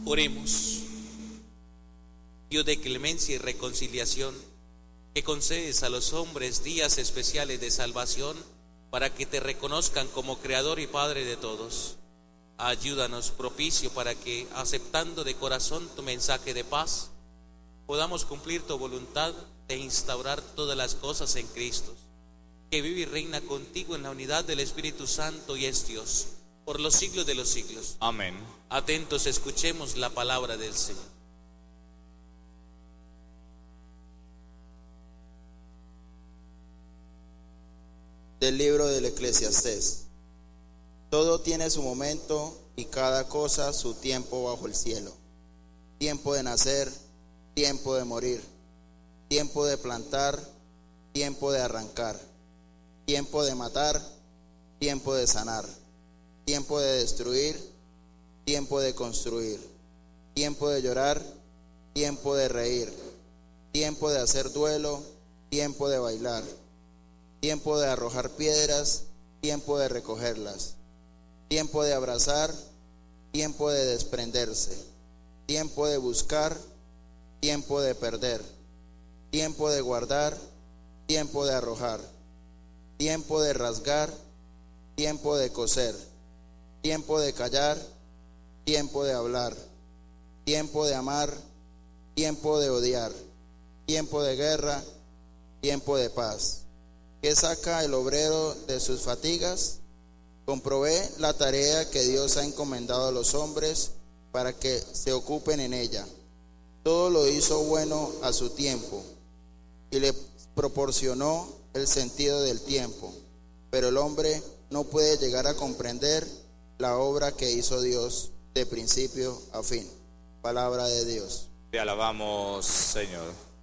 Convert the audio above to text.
Oremos. Dios de clemencia y reconciliación, que concedes a los hombres días especiales de salvación para que te reconozcan como Creador y Padre de todos. Ayúdanos propicio para que, aceptando de corazón tu mensaje de paz, podamos cumplir tu voluntad de instaurar todas las cosas en Cristo, que vive y reina contigo en la unidad del Espíritu Santo y es Dios, por los siglos de los siglos. Amén. Atentos, escuchemos la palabra del Señor. Del libro del Eclesiastés. Todo tiene su momento y cada cosa su tiempo bajo el cielo. Tiempo de nacer, tiempo de morir, tiempo de plantar, tiempo de arrancar, tiempo de matar, tiempo de sanar, tiempo de destruir, tiempo de construir, tiempo de llorar, tiempo de reír, tiempo de hacer duelo, tiempo de bailar, tiempo de arrojar piedras, tiempo de recogerlas, tiempo de abrazar, tiempo de desprenderse, tiempo de buscar, tiempo de perder, tiempo de guardar, tiempo de arrojar, tiempo de rasgar, tiempo de coser, tiempo de callar, tiempo de hablar, tiempo de amar, tiempo de odiar, tiempo de guerra, tiempo de paz. ¿Qué saca el obrero de sus fatigas? Comprobé la tarea que Dios ha encomendado a los hombres para que se ocupen en ella. Todo lo hizo bueno a su tiempo y le proporcionó el sentido del tiempo. Pero el hombre no puede llegar a comprender la obra que hizo Dios de principio a fin. Palabra de Dios. Te alabamos, Señor.